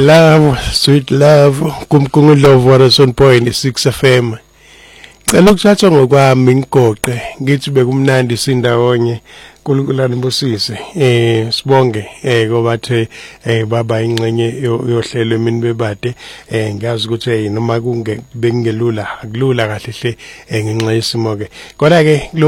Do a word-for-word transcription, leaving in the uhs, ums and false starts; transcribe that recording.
love, sweet love, kumkungu love Waterson Point six F M. Cela ukuthatha ngokwami ngigoqe ngithi bekumnandi sindawonye uNkulunkulu anibusise. Eh sibonge eh kobathe eh baba ingcenye yohlelo emini bebade eh ngiyazi ukuthi noma kunge bengelula akulula kahle hle ngenxa yesimo ke. Kodwa ke